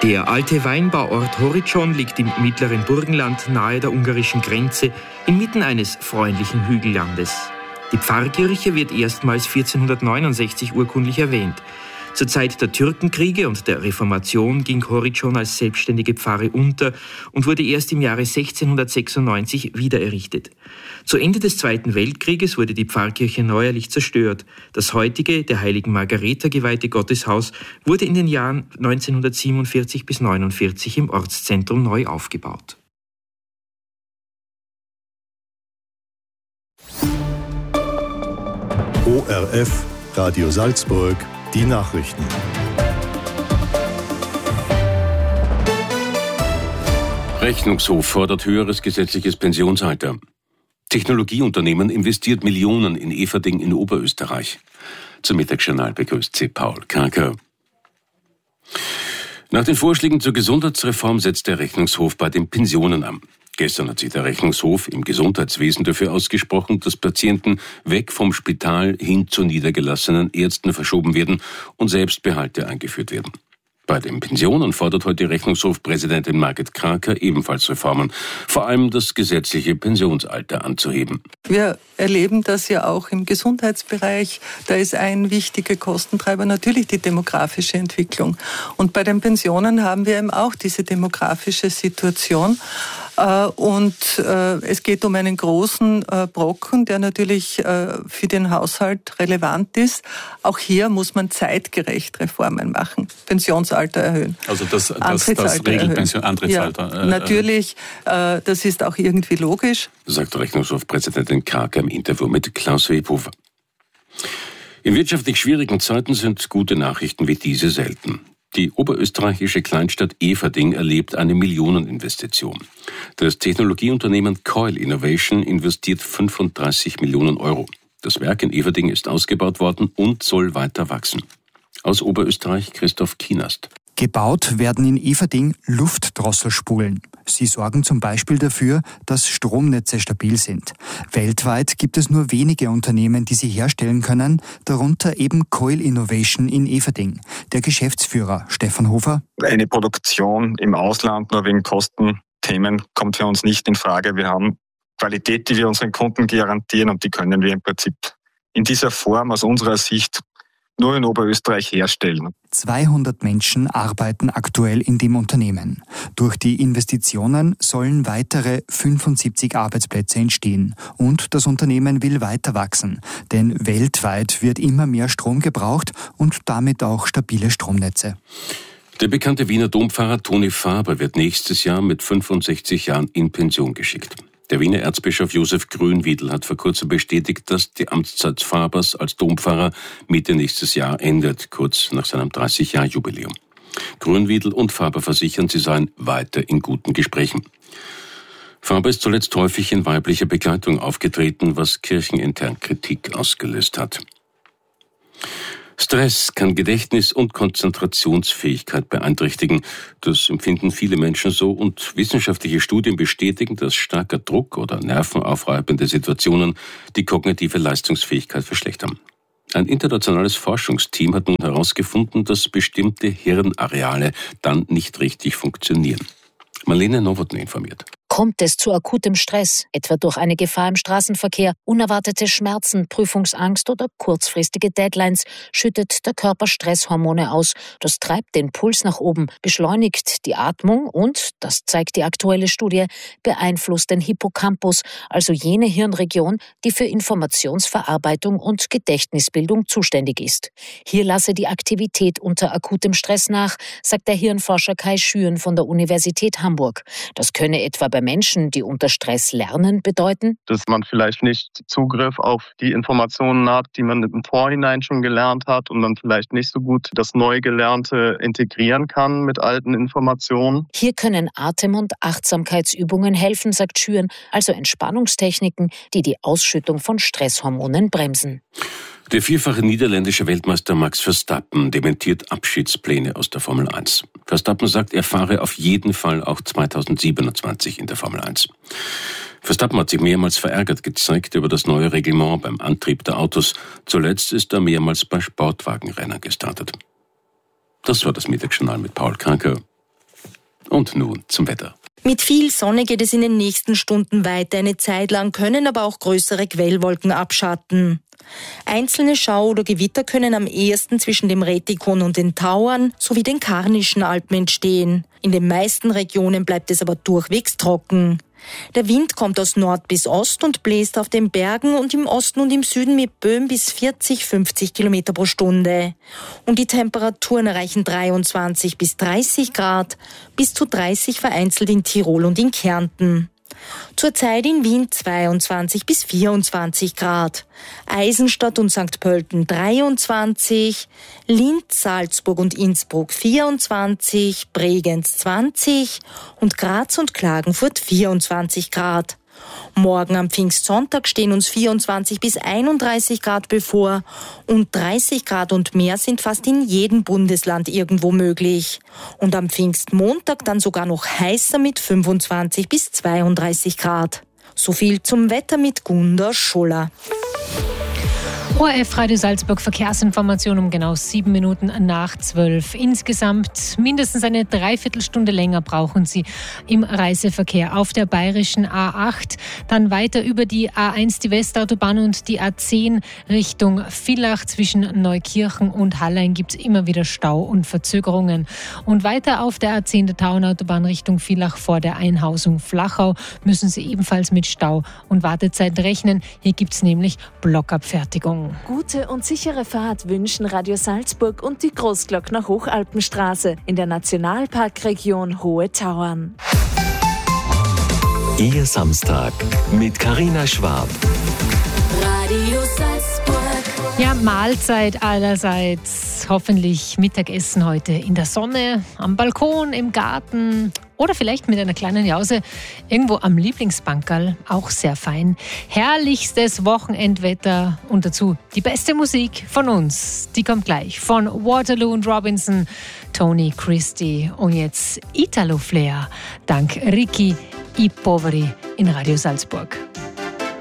Der alte Weinbauort Horidzon liegt im mittleren Burgenland nahe der ungarischen Grenze, inmitten eines freundlichen Hügellandes. Die Pfarrkirche wird erstmals 1469 urkundlich erwähnt. Zur Zeit der Türkenkriege und der Reformation ging Horidzon als selbstständige Pfarre unter und wurde erst im Jahre 1696 wiedererrichtet. Zu Ende des Zweiten Weltkrieges wurde die Pfarrkirche neuerlich zerstört. Das heutige, der heiligen Margareta geweihte Gotteshaus wurde in den Jahren 1947 bis 1949 im Ortszentrum neu aufgebaut. ORF, Radio Salzburg, die Nachrichten. Rechnungshof fordert höheres gesetzliches Pensionsalter. Technologieunternehmen investiert Millionen in Eferding in Oberösterreich. Zum Mittagsjournal begrüßt sie Paul Karker. Nach den Vorschlägen zur Gesundheitsreform setzt der Rechnungshof bei den Pensionen an. Gestern hat sich der Rechnungshof im Gesundheitswesen dafür ausgesprochen, dass Patienten weg vom Spital hin zu niedergelassenen Ärzten verschoben werden und Selbstbehalte eingeführt werden. Bei den Pensionen fordert heute Rechnungshofpräsidentin Margit Kraker ebenfalls Reformen, vor allem das gesetzliche Pensionsalter anzuheben. Wir erleben das ja auch im Gesundheitsbereich. Da ist ein wichtiger Kostentreiber natürlich die demografische Entwicklung. Und bei den Pensionen haben wir eben auch diese demografische Situation. Und es geht um einen großen Brocken, der natürlich für den Haushalt relevant ist. Auch hier muss man zeitgerecht Reformen machen, Pensionsalter erhöhen. Also das Antrittsalter Antrittsalter. Ja, natürlich, das ist auch irgendwie logisch. Sagt Rechnungshofpräsidentin Kraker im Interview mit Klaus Webhofer. In wirtschaftlich schwierigen Zeiten sind gute Nachrichten wie diese selten. Die oberösterreichische Kleinstadt Eferding erlebt eine Millioneninvestition. Das Technologieunternehmen Coil Innovation investiert 35 Millionen Euro. Das Werk in Eferding ist ausgebaut worden und soll weiter wachsen. Aus Oberösterreich Christoph Kienast. Gebaut werden in Eferding Luftdrosselspulen. Sie sorgen zum Beispiel dafür, dass Stromnetze stabil sind. Weltweit gibt es nur wenige Unternehmen, die sie herstellen können, darunter eben Coil Innovation in Eferding. Der Geschäftsführer Stefan Hofer. Eine Produktion im Ausland nur wegen Kostenthemen kommt für uns nicht in Frage. Wir haben Qualität, die wir unseren Kunden garantieren, und die können wir im Prinzip in dieser Form aus unserer Sicht nur in Oberösterreich herstellen. 200 Menschen arbeiten aktuell in dem Unternehmen. Durch die Investitionen sollen weitere 75 Arbeitsplätze entstehen. Und das Unternehmen will weiter wachsen. Denn weltweit wird immer mehr Strom gebraucht und damit auch stabile Stromnetze. Der bekannte Wiener Dompfarrer Toni Faber wird nächstes Jahr mit 65 Jahren in Pension geschickt. Der Wiener Erzbischof Josef Grünwiedl hat vor kurzem bestätigt, dass die Amtszeit Fabers als Dompfarrer Mitte nächstes Jahr endet, kurz nach seinem 30-Jahr-Jubiläum. Grünwiedl und Faber versichern, sie seien weiter in guten Gesprächen. Faber ist zuletzt häufig in weiblicher Begleitung aufgetreten, was kirchenintern Kritik ausgelöst hat. Stress kann Gedächtnis und Konzentrationsfähigkeit beeinträchtigen. Das empfinden viele Menschen so, und wissenschaftliche Studien bestätigen, dass starker Druck oder nervenaufreibende Situationen die kognitive Leistungsfähigkeit verschlechtern. Ein internationales Forschungsteam hat nun herausgefunden, dass bestimmte Hirnareale dann nicht richtig funktionieren. Marlene Nowotny informiert. Kommt es zu akutem Stress, etwa durch eine Gefahr im Straßenverkehr, unerwartete Schmerzen, Prüfungsangst oder kurzfristige Deadlines, schüttet der Körper Stresshormone aus. Das treibt den Puls nach oben, beschleunigt die Atmung und, das zeigt die aktuelle Studie, beeinflusst den Hippocampus, also jene Hirnregion, die für Informationsverarbeitung und Gedächtnisbildung zuständig ist. Hier lasse die Aktivität unter akutem Stress nach, sagt der Hirnforscher Kai Schüren von der Universität Hamburg. Das könne etwa bei Menschen, die unter Stress lernen, bedeuten? Dass man vielleicht nicht Zugriff auf die Informationen hat, die man im Vorhinein schon gelernt hat, und dann vielleicht nicht so gut das Neugelernte integrieren kann mit alten Informationen. Hier können Atem- und Achtsamkeitsübungen helfen, sagt Schüren, also Entspannungstechniken, die die Ausschüttung von Stresshormonen bremsen. Der vierfache niederländische Weltmeister Max Verstappen dementiert Abschiedspläne aus der Formel 1. Verstappen sagt, er fahre auf jeden Fall auch 2027 in der Formel 1. Verstappen hat sich mehrmals verärgert gezeigt über das neue Reglement beim Antrieb der Autos. Zuletzt ist er mehrmals bei Sportwagenrennen gestartet. Das war das Mittagsjournal mit Paul Karker. Und nun zum Wetter. Mit viel Sonne geht es in den nächsten Stunden weiter. Eine Zeit lang können aber auch größere Quellwolken abschatten. Einzelne Schau- oder Gewitter können am ehesten zwischen dem Rätikon und den Tauern sowie den Karnischen Alpen entstehen. In den meisten Regionen bleibt es aber durchwegs trocken. Der Wind kommt aus Nord bis Ost und bläst auf den Bergen und im Osten und im Süden mit Böen bis 40-50 Kilometer pro Stunde. Und die Temperaturen erreichen 23 bis 30 Grad, bis zu 30 vereinzelt in Tirol und in Kärnten. Zurzeit in Wien 22 bis 24 Grad, Eisenstadt und St. Pölten 23, Linz, Salzburg und Innsbruck 24, Bregenz 20 und Graz und Klagenfurt 24 Grad. Morgen am Pfingstsonntag stehen uns 24 bis 31 Grad bevor und 30 Grad und mehr sind fast in jedem Bundesland irgendwo möglich. Und am Pfingstmontag dann sogar noch heißer mit 25 bis 32 Grad. So viel zum Wetter mit Gunda Scholler. ORF Radio Salzburg Verkehrsinformation um genau 7 Minuten nach 12. Insgesamt mindestens eine Dreiviertelstunde länger brauchen Sie im Reiseverkehr auf der bayerischen A8. Dann weiter über die A1, die Westautobahn und die A10 Richtung Villach. Zwischen Neukirchen und Hallein gibt es immer wieder Stau und Verzögerungen. Und weiter auf der A10 der Tauernautobahn Richtung Villach vor der Einhausung Flachau müssen Sie ebenfalls mit Stau und Wartezeit rechnen. Hier gibt es nämlich Blockabfertigung. Gute und sichere Fahrt wünschen Radio Salzburg und die Großglockner Hochalpenstraße in der Nationalparkregion Hohe Tauern. Ihr Samstag mit Carina Schwab. Radio Salzburg. Ja, Mahlzeit allerseits. Hoffentlich Mittagessen heute in der Sonne, am Balkon, im Garten oder vielleicht mit einer kleinen Jause irgendwo am Lieblingsbankerl. Auch sehr fein. Herrlichstes Wochenendwetter und dazu die beste Musik von uns. Die kommt gleich von Waterloo und Robinson, Tony Christie und jetzt Italo Flair. Dank Ricky I Poveri in Radio Salzburg.